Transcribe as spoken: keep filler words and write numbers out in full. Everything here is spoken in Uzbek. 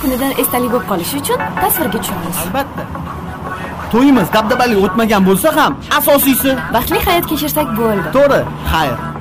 kunidan esdalik bo'lib qolishi uchun tasvirga tushamiz. Albatta. To'yimiz dabdabali o'tmagan bo'lsa ham, asosiysi baxtli hayot kechirsak bo'ldi. to'g'ri. Xayr.